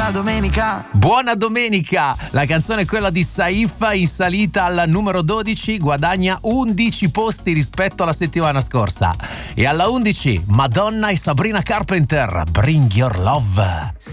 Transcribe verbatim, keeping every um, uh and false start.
buona domenica. Buona domenica! La canzone è quella di Saif, in salita al numero dodici, guadagna undici posti rispetto alla settimana scorsa. E alla undici, Madonna e Sabrina Carpenter, Bring Your Love.